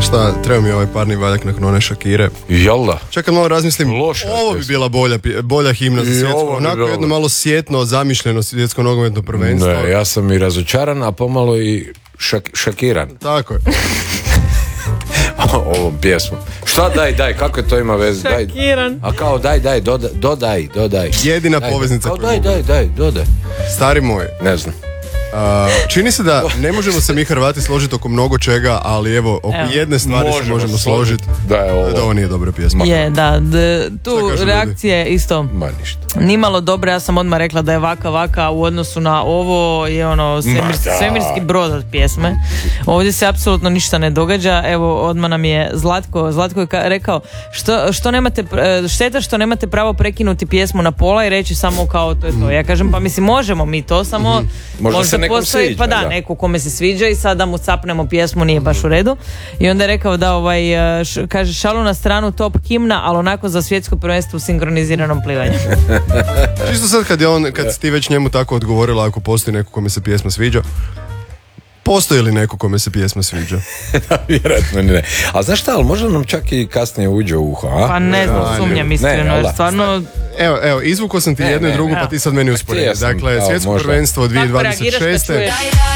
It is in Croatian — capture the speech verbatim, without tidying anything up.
Šta, treba mi ovaj parni valjak nakon one Shakire. Jel da? Čekam malo razmislim, Loša ovo bi pjesma. bila bolja, pi- bolja himna za I svjetsko, ovo bi onako bilo- jedno malo sjetno, zamišljeno svjetsko nogometno prvenstvo. Ne, ja sam i razočaran, a pomalo i šak, šakiran Tako je. ovom pjesmom. Šta daj, daj, kako je to ima veze? Daj. Šakiran. A kao daj, daj, dodaj, dodaj, dodaj. Jedina Daj, poveznica kao koju daj, mogu. daj, daj, dodaj. Stari moj, Ne znam. a, čini se da ne možemo se mi Hrvati složiti oko mnogo čega, ali evo, oko Evo. jedne stvari se možemo složiti. Da je ovo. Da ovo nije dobra pjesma. Je, da, d- Šta tu kažu reakcije isto Ma ništa. nimalo dobro, ja sam odmah rekla da je vaka vaka u odnosu na ovo je ono svemir, Ma da. svemirski brod od pjesme. Ovdje se apsolutno ništa ne događa, evo odmah nam je Zlatko, Zlatko je ka- rekao što, što nemate, pr- šteta što nemate pravo prekinuti pjesmu na pola i reći samo kao to je to. Ja kažem pa mislim možemo mi to, samo Možda se nekom postoji, sviđa, pa da, da. neko kome se sviđa i sad da mu capnemo pjesmu nije baš u redu. I onda je rekao da ovaj, š- kaže šalu na stranu top himna, ali onako za svjetsko prvenstvo u sinkroniziranom plivanju. Čisto sad kad je on, kad si ti već njemu tako odgovorila, ako postoji neko kome se pjesma sviđa, postoji li neko kome se pjesma sviđa? Vjerojatno ne. A znaš šta, ali možda nam čak i kasnije uđe u uho, a? Pa ne znam, Ne, sumnjam ne, iskreno, jel jer da? stvarno Evo, evo, izvukao sam ti Ne, jednu i ne, drugu, ne. pa ti sad meni usporedi. Htio sam, Dakle, evo, svjetsko možda. prvenstvo kako reagiraš kad dvije tisuće dvadeset šeste. čuješ